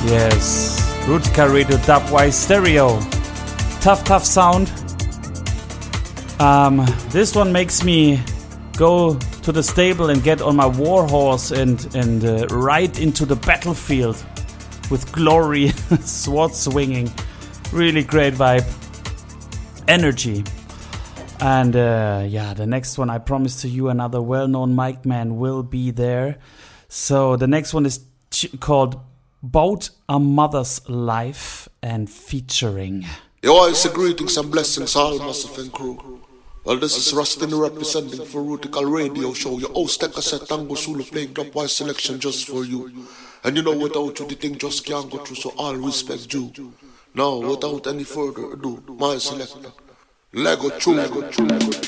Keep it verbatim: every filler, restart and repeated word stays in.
Yes, Rutka Radio Dubwise Stereo. Tough, tough sound. Um, this one makes me go to the stable and get on my war horse and, and uh, ride into the battlefield with glory, sword swinging. Really great vibe. Energy. And uh, yeah, the next one, I promise to you, another well-known mic man will be there. So the next one is ch- called About a Mother's Life and featuring. Yo, I say greetings and blessings all massive and crew. Well, this is Rustin representing for Rutical Radio Show. Your host, Cassette Tango Sulu playing Dubwise selection just for you. And you know, without you, the thing just can't go through, so all respect due. Now, without any further ado, my selector, Lego True.